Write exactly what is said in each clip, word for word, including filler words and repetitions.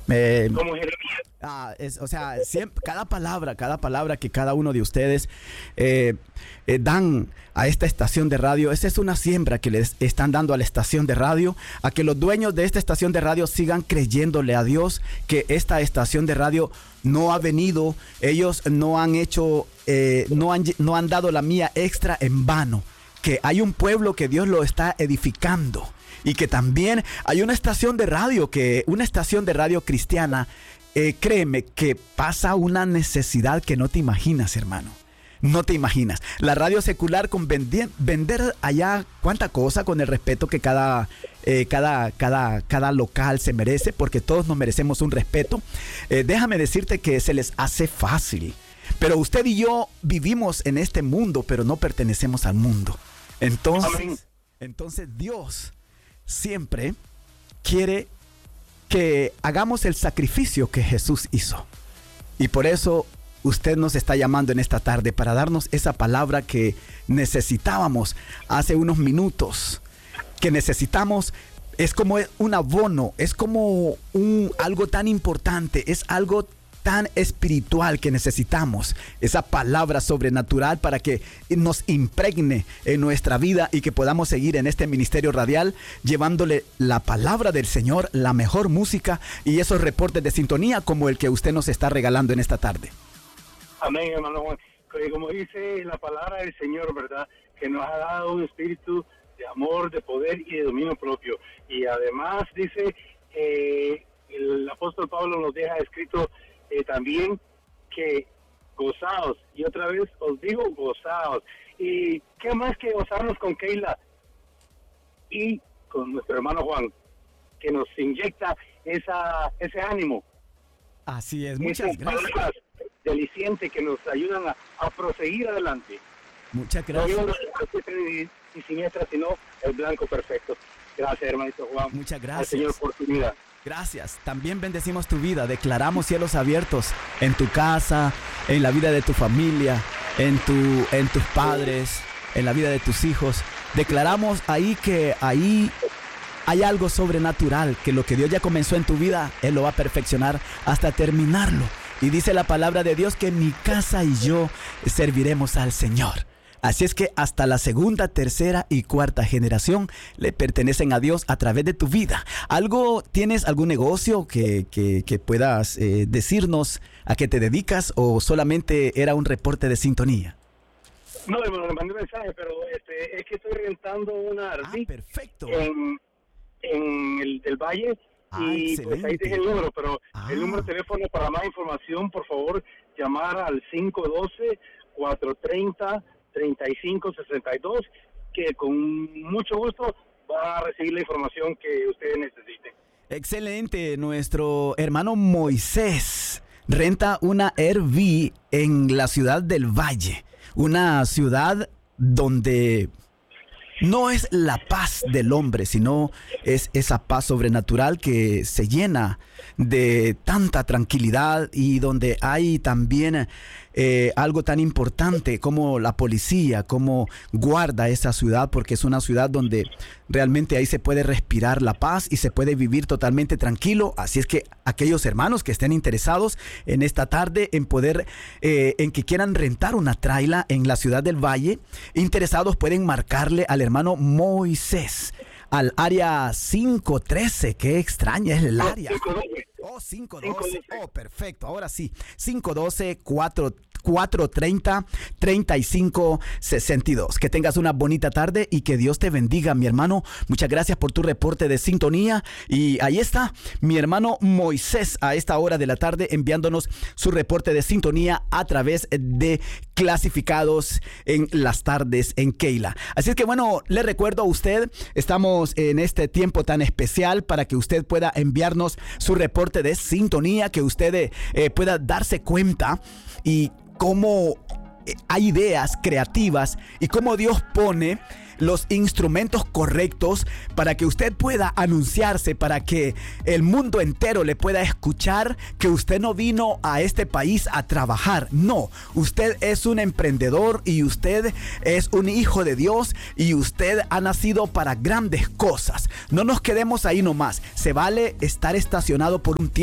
Eh, como Jeremías. Ah, es, o sea, siempre, cada palabra, cada palabra que cada uno de ustedes eh, eh, dan a esta estación de radio, esa es una siembra que les están dando a la estación de radio, a que los dueños de esta estación de radio sigan creyéndole a Dios que esta estación de radio no ha venido, ellos no han hecho, eh, no han, no han dado la mía extra en vano, que hay un pueblo que Dios lo está edificando y que también hay una estación de radio, que una estación de radio cristiana. Eh, créeme que pasa una necesidad que no te imaginas, hermano. No te imaginas. La radio secular con vender, vender allá cuánta cosa, con el respeto que cada, eh, cada, cada, cada local se merece, porque todos nos merecemos un respeto. Eh, déjame decirte que se les hace fácil. Pero usted y yo vivimos en este mundo, pero no pertenecemos al mundo. Entonces, entonces Dios siempre quiere que hagamos el sacrificio que Jesús hizo. Y por eso usted nos está llamando en esta tarde para darnos esa palabra que necesitábamos hace unos minutos. Que necesitamos, es como un abono, es como un, algo tan importante, es algo tan espiritual que necesitamos. Esa palabra sobrenatural para que nos impregne en nuestra vida y que podamos seguir en este ministerio radial llevándole la palabra del Señor, la mejor música y esos reportes de sintonía como el que usted nos está regalando en esta tarde. Amén, hermano Juan. Como dice la palabra del Señor, ¿verdad? Que nos ha dado un espíritu de amor, de poder y de dominio propio. Y además dice, eh, el apóstol Pablo nos deja escrito Eh, también que gozaos, y otra vez os digo gozaos. Y qué más que gozarnos con Keila y con nuestro hermano Juan, que nos inyecta esa ese ánimo. Así es, muchas gracias. Deliciente que nos ayudan a, a proseguir adelante. Muchas gracias. No y, y siniestra, sino el blanco perfecto. Gracias, hermanito Juan. Muchas gracias. Al Señor por tu vida. Gracias. También bendecimos tu vida. Declaramos cielos abiertos en tu casa, en la vida de tu familia, en tu, en tus padres, en la vida de tus hijos. Declaramos ahí que ahí hay algo sobrenatural, que lo que Dios ya comenzó en tu vida, Él lo va a perfeccionar hasta terminarlo. Y dice la palabra de Dios que mi casa y yo serviremos al Señor. Así es que hasta la segunda, tercera y cuarta generación le pertenecen a Dios a través de tu vida. ¿Algo, tienes algún negocio que, que, que puedas eh, decirnos a qué te dedicas o solamente era un reporte de sintonía? No, hermano, le mandé un mensaje, pero este, es que estoy rentando una R V ah, perfecto. en, en el del Valle ah, y excelente. Pues ahí dejé el número, pero ah. el número de teléfono para más información, por favor, llamar al cinco uno dos, cuatro tres cero, tres cinco seis dos, que con mucho gusto va a recibir la información que ustedes necesiten. Excelente, nuestro hermano Moisés renta una R V en la ciudad del Valle, una ciudad donde no es la paz del hombre, sino es esa paz sobrenatural que se llena de tanta tranquilidad y donde hay también eh, algo tan importante como la policía, como guarda esa ciudad, porque es una ciudad donde realmente ahí se puede respirar la paz y se puede vivir totalmente tranquilo. Así es que aquellos hermanos que estén interesados en esta tarde en poder, eh, en que quieran rentar una traila en la ciudad del Valle, interesados pueden marcarle al hermano Moisés al área cinco trece. Qué extraña es el área. Oh, cinco doce. Oh, perfecto. Ahora sí. cinco doce, cuatro treinta, treinta y cinco sesenta y dos. Que tengas una bonita tarde y que Dios te bendiga, mi hermano. Muchas gracias por tu reporte de sintonía. Y ahí está mi hermano Moisés a esta hora de la tarde enviándonos su reporte de sintonía a través de Clasificados en las tardes en Keila. Así es que bueno, le recuerdo a usted, estamos en este tiempo tan especial para que usted pueda enviarnos su reporte de sintonía, que usted eh, pueda darse cuenta y cómo hay ideas creativas y cómo Dios pone los instrumentos correctos para que usted pueda anunciarse, para que el mundo entero le pueda escuchar que usted no vino a este país a trabajar. No, usted es un emprendedor y usted es un hijo de Dios y usted ha nacido para grandes cosas. No nos quedemos ahí nomás. Se vale estar estacionado por un tiempo.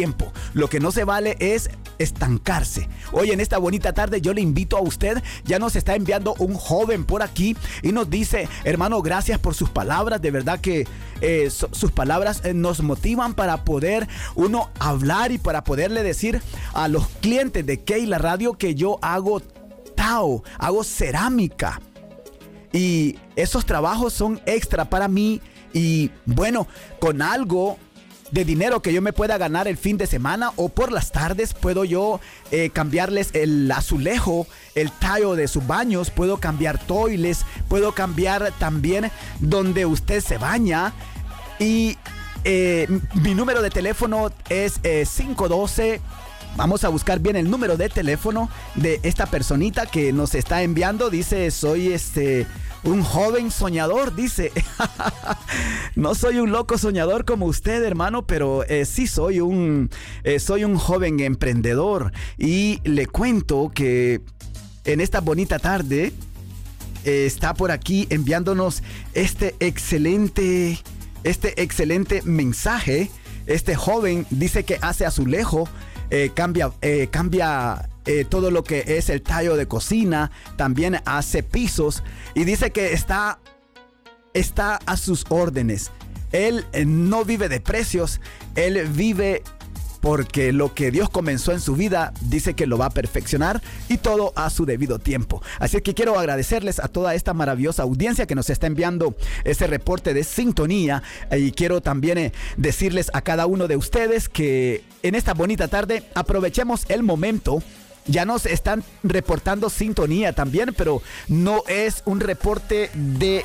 Lo que no se vale es estancarse. Hoy en esta bonita tarde yo le invito a usted, ya nos está enviando un joven por aquí y nos dice: hermano, gracias por sus palabras, de verdad que eh, so, sus palabras eh, nos motivan para poder uno hablar y para poderle decir a los clientes de Keila Radio que yo hago tao, hago cerámica y esos trabajos son extra para mí y bueno, con algo de dinero que yo me pueda ganar el fin de semana o por las tardes puedo yo eh, cambiarles el azulejo, el tallo de sus baños, puedo cambiar toiles, puedo cambiar también donde usted se baña y eh, mi número de teléfono es eh, cinco uno dos. Vamos a buscar bien el número de teléfono de esta personita que nos está enviando. Dice: soy este un joven soñador, dice. No soy un loco soñador como usted, hermano, pero eh, sí soy un, eh, soy un joven emprendedor. Y le cuento que en esta bonita tarde eh, está por aquí enviándonos este excelente, este excelente mensaje. Este joven dice que hace azulejo. Eh, cambia, eh, cambia eh, todo lo que es el tallo de cocina, también hace pisos y dice que está, está a sus órdenes. Él eh, no vive de precios, él vive porque lo que Dios comenzó en su vida dice que lo va a perfeccionar y todo a su debido tiempo. Así que quiero agradecerles a toda esta maravillosa audiencia que nos está enviando este reporte de sintonía y quiero también eh, decirles a cada uno de ustedes que en esta bonita tarde aprovechemos el momento. Ya nos están reportando sintonía también, pero no es un reporte de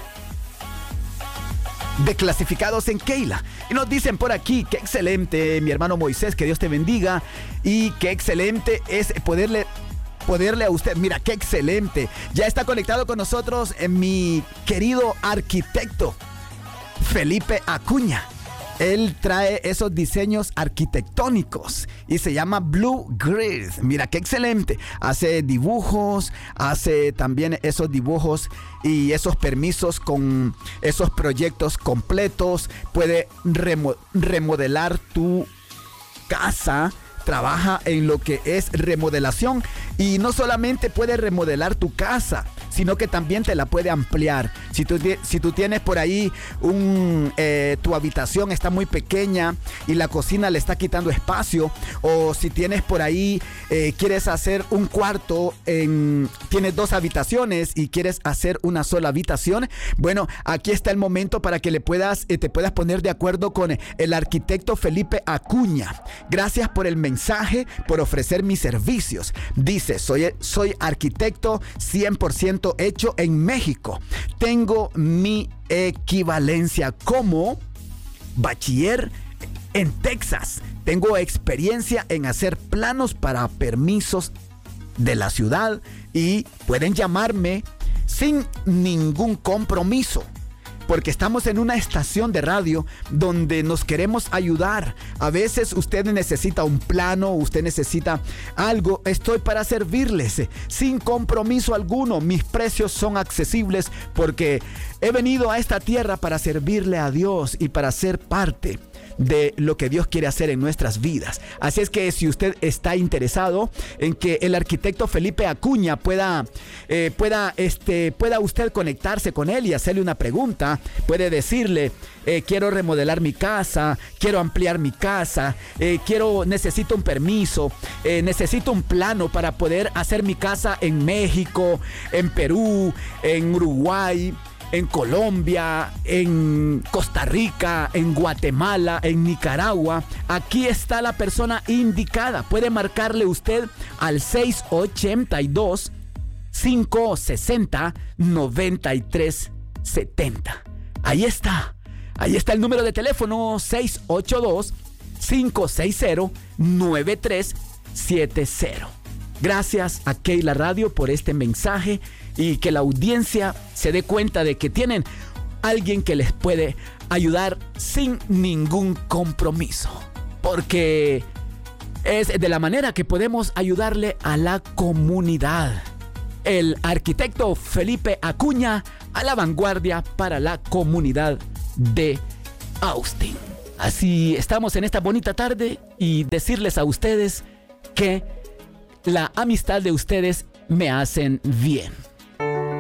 de clasificados en Keila. Y nos dicen por aquí: qué excelente, mi hermano Moisés, que Dios te bendiga. Y qué excelente es poderle poderle a usted, mira, qué excelente. Ya está conectado con nosotros eh, mi querido arquitecto Felipe Acuña. Él trae esos diseños arquitectónicos y se llama Blue Grid. Mira qué excelente. Hace dibujos, hace también esos dibujos y esos permisos con esos proyectos completos. Puede remo- remodelar tu casa. Trabaja en lo que es remodelación y no solamente puede remodelar tu casa, sino que también te la puede ampliar. Si tú, si tú tienes por ahí un, eh, tu habitación está muy pequeña y la cocina le está quitando espacio, o si tienes por ahí, eh, quieres hacer un cuarto, en, tienes dos habitaciones y quieres hacer una sola habitación, bueno, aquí está el momento para que le puedas, eh, te puedas poner de acuerdo con el arquitecto Felipe Acuña. Gracias por el mensaje. mensaje por ofrecer mis servicios. Dice: soy, soy arquitecto cien por ciento hecho en México. Tengo mi equivalencia como bachiller en Texas. Tengo experiencia en hacer planos para permisos de la ciudad y pueden llamarme sin ningún compromiso. Porque estamos en una estación de radio donde nos queremos ayudar. A veces usted necesita un plano, usted necesita algo. Estoy para servirles sin compromiso alguno. Mis precios son accesibles porque he venido a esta tierra para servirle a Dios y para ser parte de lo que Dios quiere hacer en nuestras vidas. Así es que si usted está interesado en que el arquitecto Felipe Acuña pueda, eh, pueda, este, pueda usted conectarse con él y hacerle una pregunta, puede decirle: eh, quiero remodelar mi casa, quiero ampliar mi casa, eh, quiero, necesito un permiso, eh, necesito un plano para poder hacer mi casa en México, en Perú, en Uruguay, en Colombia, en Costa Rica, en Guatemala, en Nicaragua. Aquí está la persona indicada. Puede marcarle usted al seis ocho dos, cinco seis cero, nueve tres siete cero. Ahí está. Ahí está el número de teléfono: seis ocho dos, cinco seis cero, nueve tres siete cero. Gracias a Keila Radio por este mensaje y que la audiencia se dé cuenta de que tienen alguien que les puede ayudar sin ningún compromiso. Porque es de la manera que podemos ayudarle a la comunidad. El arquitecto Felipe Acuña, a la vanguardia para la comunidad de Austin. Así estamos en esta bonita tarde y decirles a ustedes que la amistad de ustedes me hacen bien.